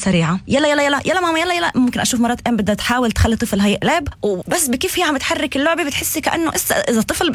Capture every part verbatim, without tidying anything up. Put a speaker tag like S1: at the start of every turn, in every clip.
S1: سريعه، يلا يلا يلا يلا ماما يلا يلا. ممكن اشوف مرات ام بدها تحاول تخلي الطفل هي يقلب، وبس بكيف هي عم تحرك اللعبه بتحسي كانه اذا الطفل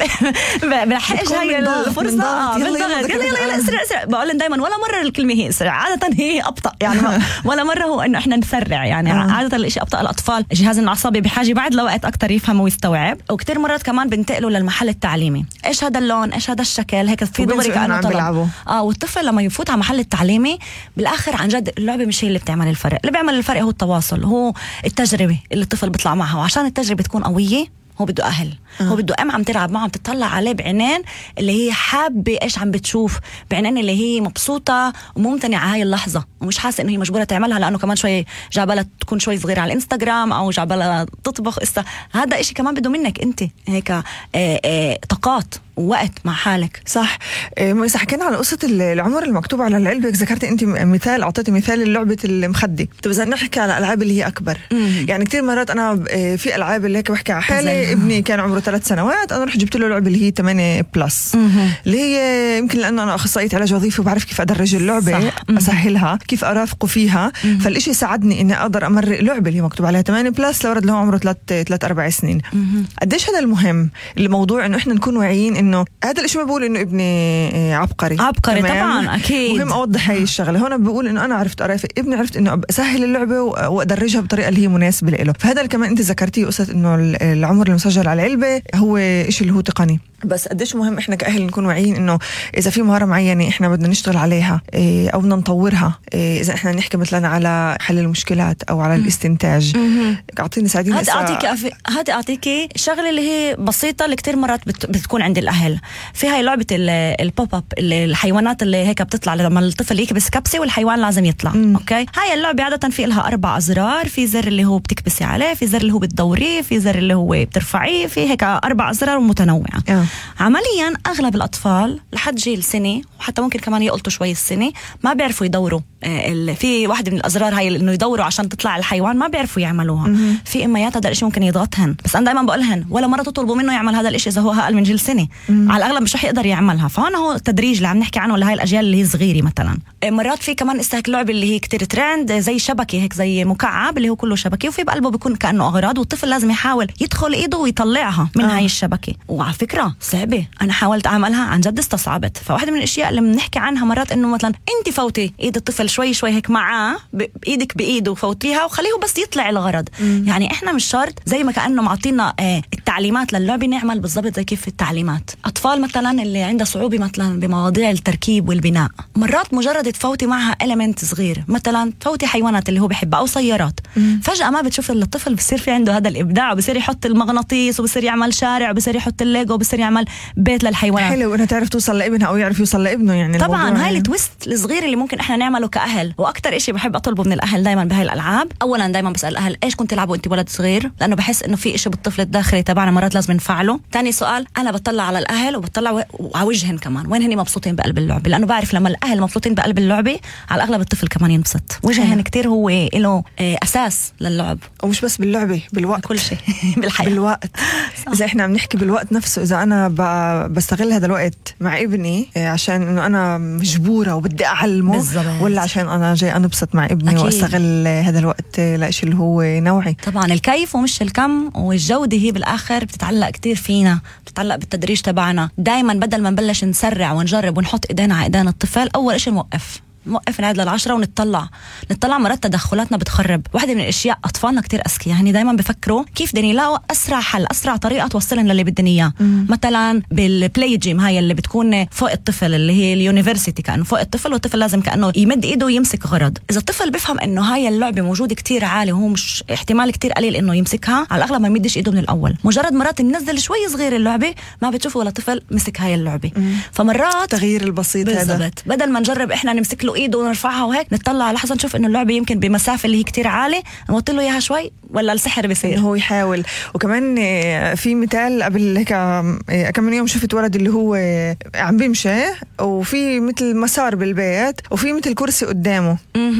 S1: بلحقش هاي الفرصه آه يلا يلا يلا يلا اسرع اسرع. بقول دائما ولا مره الكلمه هي اسرع، عاده هي ابطا يعني ولا مره هو انه احنا نسرع يعني عاده الاشي ابطا. الاطفال جهازنا العصبي بحاجه بعد لوقت اكثر يفهم ويستوعب. وكثير مرات كمان بنتقلوا للمحل التعليمي، ايش هذا اللون ايش هذا الشكل هيك في دغري كانه طلب اه. والطفل لما يفوت على محل التعليمي بالاخر عن جد اللعبه مش هي اللي بتعمل الفرق، اللي بيعمل الفرق هو التواصل، هو التجربه اللي الطفل بيطلع معها. وعشان التجربه تكون قويه هو بده أهل أه. هو بده أم عم تلعب معه، عم تطلع عليه بعينين اللي هي حابة إيش عم بتشوف، بعينين اللي هي مبسوطة وممتنعة هاي اللحظة ومش حاسة إنه هي مجبورة تعملها لأنه كمان شوي جابلها تكون شوي صغيرة على الإنستغرام أو جابلها تطبخ است... هذا إشي كمان بده منك أنت هيك آه آه طاقات ووقت مع حالك.
S2: صح. إذا حكينا على قصة العمر المكتوب على العلبة، ذكرت أنت مثال، أعطيتي مثال لعبة المخدة. طب إذا نحكي على ألعاب اللي هي أكبر، مم. يعني كتير مرات أنا في ألعاب اللي هيك بحكي على حالي، ابني كان عمره ثلاث سنوات أنا رح جبت له لعبة اللي هي ثمانية بلس، مم. اللي هي يمكن لأنه أنا أخصائية علاج وظيفي وبعرف كيف أدرج اللعبة، أسهلها كيف أرافقه فيها، مم. فالإشي ساعدني إني أقدر أمرق لعبة اللي مكتوب عليها ثمانية بلس لورد له عمره ثلاث ثلاث أربع سنين. قديش هذا المهم الموضوع إنه إحنا نكون واعيين إنه هذا الإشي. ما بقول إنه ابني عبقري
S1: عبقري طبعا أكيد،
S2: مهم أوضح هاي الشغلة. هنا بقول إنه أنا عرفت أرافق ابني، عرفت إنه أسهل اللعبة وأدرجها بطريقة اللي هي مناسبة له. فهذا كمان أنت ذكرتيه قصة إنه العمر المسجل على العلبة هو إشي اللي هو تقني، بس قديش مهم إحنا كأهل نكون واعيين إنه إذا في مهارة معينة إحنا بدنا نشتغل عليها إيه أو بدنا نطورها، إيه إذا إحنا نحكي مثلا على حل المشكلات أو على الاستنتاج. أعطيني ساعديني.
S1: هذا أعطيك هذا أعطيكي شغلة اللي هي بسيطة اللي كتير مرات بت... بتكون عند الأهل. في هاي لعبة البوب أب اللي الحيوانات اللي هيك بتطلع لما الطفل يكبس كبسة والحيوان لازم يطلع. مم. أوكي. هاي اللعبة عادة في لها أربع أزرار، في زر اللي هو بتكبسي عليه، في زر اللي هو بتدوريه، في زر اللي هو بترفعيه، في هيك أربع أزرار متنوعة. أه. عمليا أغلب الأطفال لحد جيل سنة وحتى ممكن كمان يقلطوا شوي السنة ما بيعرفوا يدوروا. آه في واحدة من الأزرار هاي إنه يدوروا عشان تطلع الحيوان ما بيعرفوا يعملوها. مم. في إميات هذا الإشي ممكن يضغطهن، بس أنا دايما بقولهن ولا مرة تطلبوا منه يعمل هذا الإشي إذا هو أقل من جيل سنة. مم. على الأغلب مش رح يقدر يعملها. فهنا هو التدريج اللي عم نحكي عنه لهاي الأجيال اللي هي صغيرة مثلا. مرات في كمان استهك لعبة اللي هي كتير ترند زي شبكة هيك زي مكعب اللي هو كله شبكة وفي بقلبه بيكون كأنه أغراض والطفل لازم يحاول يدخل إيده ويطلعها من آه. هاي الشبكة. وعلى فكرة صعبة، أنا حاولت أعملها عن جد استصعبت. فواحدة من الأشياء اللي بنحكي عنها مرات إنه مثلا أنت فوتي إيد الطفل شوي شوي هيك معاه بإيدك بإيده وفوتيها وخليه بس يطلع الغرض. مم. يعني إحنا مش شرط زي ما كأنه معطينا آه التعليمات للعبة نعمل بالضبط زي كيف التعليمات. أطفال مثلا اللي عنده صعوبة مثلا بمواضيع التركيب والبناء مرات مجرد تفوتي معها إليمنت صغير مثلا تفوتي حيوانات اللي هو بحبها أو سيارات. مم. فجأة ما بتشوف الطفل بصير في عنده هذا الإبداع وبصير يحط المغناطيس وبصير يعمل شارع وبصير يحط الليجو وبصير يعمل بيت للحيوانات.
S2: حلو انها تعرف توصل لابنها او يعرف يوصل لابنه. يعني
S1: طبعا هاي التويست الصغير اللي ممكن احنا نعمله كأهل. واكثر إشي بحب اطلبه من الاهل دايما بهاي الالعاب، اولا دايما بسال الاهل ايش كنت تلعبوا انت ولد صغير، لانه بحس انه في إشي بالطفل الداخلي تبعنا مرات لازم نفعله. ثاني سؤال انا بطلع على الاهل وبطلع على وجههم كمان وين هني مبسوطين بقلب اللعبه، لانه بعرف لما الاهل مبسوطين بقلب اللعبه على الاغلب الطفل كمان ينبسط. وجههم كتير هو له اساس للعب،
S2: ومش بس باللعبه بالوقت
S1: كل شيء بالحياه
S2: بالوقت. اذا احنا عم نحكي بالوقت نفسه، اذا انا بستغل هذا الوقت مع ابني عشان انه انا مجبوره وبدي اعلمه بالزبط. ولا عشان انا جاي انبسط مع ابني أكيد. واستغل هذا الوقت لإشي اللي هو نوعي.
S1: طبعا الكيف ومش الكم، والجوده هي بالاخر بتتعلق كتير فينا، بتتعلق بالتدريج تبعنا. دايما بدل ما نبلش نسرع ونجرب ونحط ايدينا على ايدين الطفل، اول إشي نوقف نوقف نعد للعشرة ونطلع نطلع مرات تدخلاتنا بتخرب. واحدة من الاشياء اطفالنا كتير اذكياء، يعني دايما بفكروا كيف بدهم يلاقوا اسرع حل، اسرع طريقه توصلهم للي بدهم اياه. مثلا بالبلاي جيم هاي اللي بتكون فوق الطفل اللي هي اليونيفرسيتي، كانه فوق الطفل والطفل لازم كانه يمد ايده ويمسك غرض. اذا الطفل بيفهم انه هاي اللعبه موجوده كتير عالي وهو مش احتمال كتير قليل انه يمسكها، على الاغلب ما يمدش ايده من الاول. مجرد مرات ننزل شوي صغير اللعبه ما بتشوفوا ولا طفل مسك هاي اللعبه. مم. فمرات
S2: تغيير البسيط هذا
S1: بدل ما نجرب احنا نمسك له ايده ونرفعها وهيك، نطلع لحظه نشوف انه اللعبه يمكن بمسافه اللي هي كتير عاليه نوطي له اياها شوي ولا السحر بيصير
S2: هو يحاول. وكمان في مثال قبل هيك كم من يوم شفت ولد اللي هو عم بيمشي وفي مثل مسار بالبيت وفي مثل كرسي قدامه،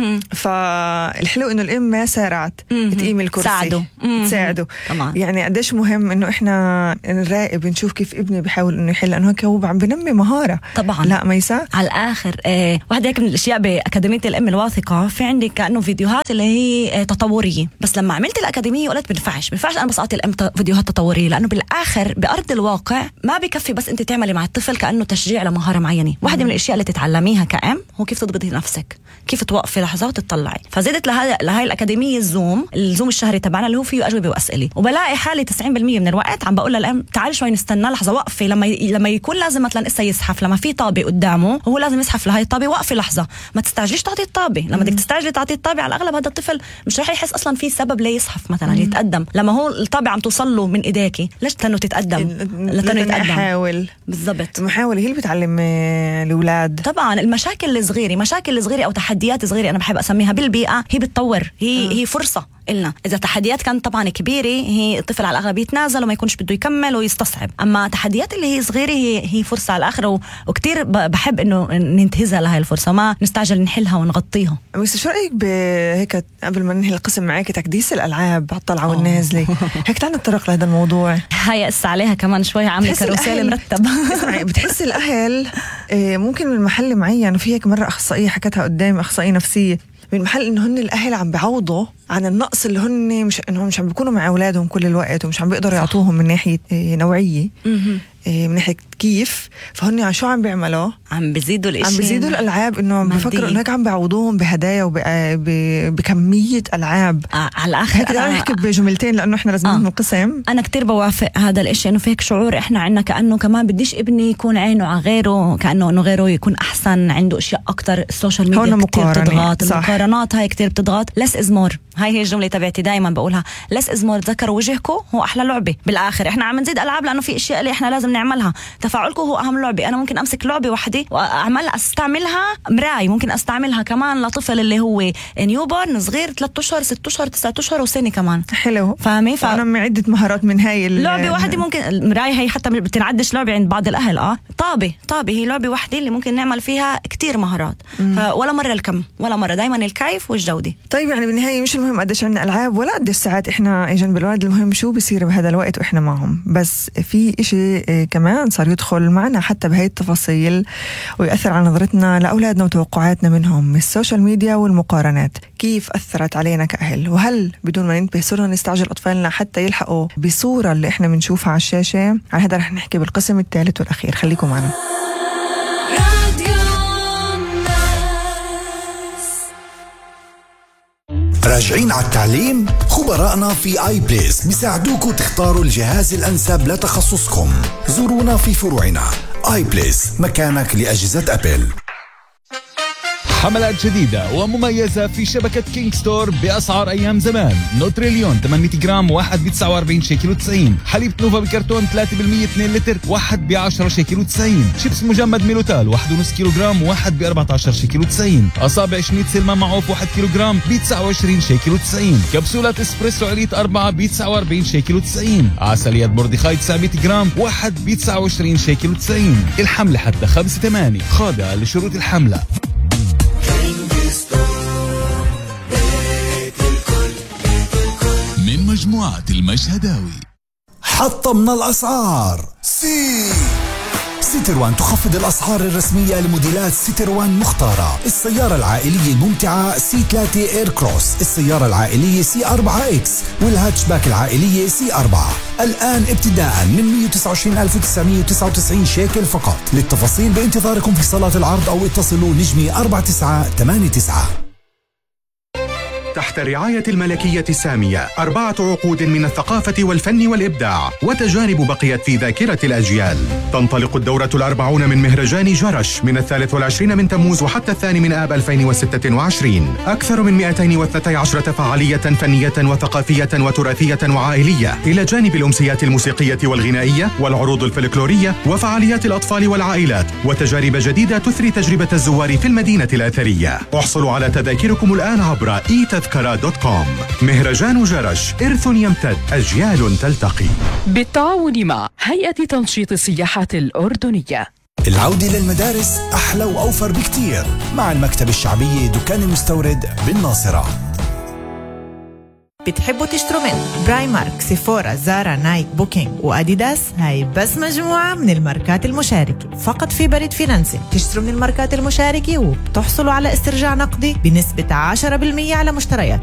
S2: فالحلو انه الام ما سارعت تقيم الكرسي
S1: ساعده
S2: تساعده. يعني قديش مهم انه احنا نراقب نشوف كيف ابني بيحاول انه يحل، لانه هيك هو عم بنمي مهاره
S1: طبعا.
S2: لا ميسا
S1: على الاخر آه واحده هيك من اشياء باكاديميه الام الواثقه، في عندي كانه فيديوهات اللي هي تطوريه، بس لما عملت الاكاديميه قلت بنفعش بنفعش انا بس اعطي الام فيديوهات تطوريه، لانه بالاخر بارض الواقع ما بكفي بس انت تعملي مع الطفل كانه تشجيع لمهاره معينه. واحده من الاشياء اللي تتعلميها كأم هو كيف تضبطي نفسك، كيف توقفي لحظه وتطلعي. فزدت لهذا لهي الاكاديميه الزوم الزوم الشهري تبعنا اللي هو فيه اجوبه واسئله، وبلاقي حالي تسعين بالمية من الوقت عم بقول للام تعالي شوي نستنى لحظه، وقفي لما ي... لما يكون لازم مثلا اسا يزحف، لما في طابه قدامه هو لازم يزحف لهي الطابه، وقفي لحظه، ما تستعجليش تعطي الطابه. لما بدك تستعجلي تعطي الطابه على الاغلب هذا الطفل مش رح يحس اصلا في سبب ليه يزحف مثلا يتقدم. لما هو الطابه عم توصل له من ايديكي، ليش تنو تتقدم؟ لتنو يتقدم.
S2: محاول
S1: بالضبط،
S2: محاولة هي اللي بتعلم الاولاد.
S1: طبعا المشاكل الصغيره، مشاكل الصغيره او تحديات صغيره انا بحب اسميها بالبيئه، هي بتطور، هي آه. هي فرصه إلنا. إذا تحديات كانت طبعا كبيرة، هي الطفل على الأغلب يتنازل وما يكونش بده يكمل ويستصعب، أما تحديات اللي هي صغيرة هي هي فرصة على الآخر، وكتير بحب إنه ننتهزها لهي الفرصة، ما نستعجل نحلها ونغطيها.
S2: بس شو رأيك بهيك قبل ما ننهي القسم معك تكديس الألعاب الطلعة والنازلة؟ هيك تعال نتطرق لهذا الموضوع.
S1: هاي قصة عليها كمان شوي، عاملة كاروسيل مرتب.
S2: بتحس الأهل ممكن من محل معين، وفي هيك مرة أخصائية حكتها قدامي، أخصائية نفسية، من محل إنه هن الأهل عم بيعوضوا عن النقص اللي هن مش إنهم مش عم بيكونوا مع أولادهم كل الوقت، ومش عم بيقدروا يعطوهم من ناحية نوعية، من ناحية كيف، فهن عن شو عم بيعملوا؟
S1: عم بيزيدوا الاشياء،
S2: عم بيزيدوا الألعاب، إنه بفكروا إنه هيك عم بيعوضوهم بهدايا وبكمية ألعاب.
S1: آه على الآخر
S2: هيك أنا نحكي بجملتين لأنه إحنا لازم ننهي القسم.
S1: أنا كتير بوافق هذا الإشي، إنه فيك شعور إحنا عنا كأنه كمان بديش ابني يكون عينه على غيره، كأنه إنه غيره يكون أحسن، عنده أشياء أكتر. السوشيال ميديا كتير بتضغط، المقارنات هاي كتير بتضغط. less is more، هاي هي الجملة تبعتي دايما بقولها، less is more. تذكروا وجهكم هو أحلى لعبة. بالآخر إحنا عم نزيد ألعاب لأنه في أشياء اللي إحنا لازم نعملها، تفاعلكم هو أهم لعبة. أنا ممكن أمسك لعبة واحدة وأعملها استعملها مراي، ممكن استعملها كمان لطفل اللي هو نيوبورن صغير ثلاثة أشهر ستة أشهر تسعة أشهر وسنة كمان.
S2: حلو،
S1: فاهمي؟ ف...
S2: أنا معي عدة مهارات من هاي
S1: اللعبة واحدة. ممكن المراي هي حتى بتنعدش لعبة عند بعض الأهل. آه طابة طابة هي لعبة واحدة اللي ممكن نعمل فيها كتير مهارات. ولا مرة الكم ولا مرة، دايما الكيف والجودة.
S2: طيب يعني بالنهاية مش المهم قديش عندنا ألعاب ولا قديش ساعات إحنا جنب الولد، المهم شو بيصير بهذا الوقت وإحنا معهم. بس في إشي كمان صار يدخل معنا حتى بهاي التفاصيل ويأثر على نظرتنا لأولادنا وتوقعاتنا منهم، السوشيال ميديا والمقارنات. كيف أثرت علينا كأهل؟ وهل بدون ما ننتبه صرنا نستعجل أطفالنا حتى يلحقوا بصورة اللي إحنا بنشوفها على الشاشة؟ عن هذا رح نحكي بالقسم الثالث والأخير، خليكم معنا.
S3: راجعين على التعليم؟ خبراءنا في آي بليس بيساعدوكم تختاروا الجهاز الأنسب لتخصصكم. زورونا في فروعنا. آي بليس، مكانك لأجهزة أبل.
S4: حملات جديدة ومميزة في شبكة كينج ستور بأسعار أيام زمان. نوتريليون ثمانمية جرام واحد ب تسعة وأربعين شيكل وتسعين، حليب نوفا بكرتون ثلاثة بالمية اثنين لتر واحد ب عشرة شيكل وتسعين، شيبس مجمد ميلوتال واحد ونص كيلو جرام واحد ب أربعة عشر شيكل وتسعين، أصابع شنيد سلمان معوف واحد كيلو جرام ب تسعة وعشرين شيكل وتسعين، كبسولات اسبريسو عليت أربعة ب تسعة وأربعين شيكل وتسعين، عسليات بورديخاي تسعمية جرام واحد ب تسعة وعشرين شيكل وتسعين. الحملة حتى خمسة ثمانية، خاضعة لشروط الحملة.
S5: من مجموعة المشهداوي.
S3: حطمنا الأسعار. سي سيتروان تخفض الأسعار الرسمية لموديلات سيتروان مختارة. السيارة العائلية الممتعة سي ثلاثة إير كروس، السيارة العائلية سي أربعة إكس، والهاتشباك العائلية سي أربعة، الآن ابتداء من مية وتسعة وعشرين ألف وتسعمية وتسعة وتسعين شيكل فقط. للتفاصيل بانتظاركم في صالات العرض أو اتصلوا نجمي أربعة تسعة ثمانية تسعة.
S6: تحت الرعاية الملكية السامية أربعة عقود من الثقافة والفن والإبداع وتجارب بقيت في ذاكرة الأجيال. تنطلق الدورة الأربعون من مهرجان جرش من الثالث والعشرين من تموز وحتى الثاني من آب ألفين وستة وعشرين. أكثر من مئتين واثنتي عشرة فعالية فنية وثقافية وتراثية وعائلية، إلى جانب الأمسيات الموسيقية والغنائية والعروض الفلكلورية وفعاليات الأطفال والعائلات وتجارب جديدة تثري تجربة الزوار في المدينة الأثرية. احصلوا على تذاكركم الآن عبر إي تذكرة دوت كوم. مهرجان جرش، إرث يمتد، أجيال تلتقي.
S7: بالتعاون مع هيئة تنشيط السياحات الأردنية.
S3: العودة للمدارس أحلى وأوفر بكتير مع المكتبة الشعبية دكان المستورد بالناصرة.
S8: بتحبوا تشتروا من برايمارك، سيفورا، زارا، نايك، بوكينج وأديداس؟ هاي بس مجموعة من الماركات المشاركة فقط في بريد فينانسي. تشتروا من الماركات المشاركة وبتحصلوا على استرجاع نقدي بنسبة عشرة بالمية على مشتريات.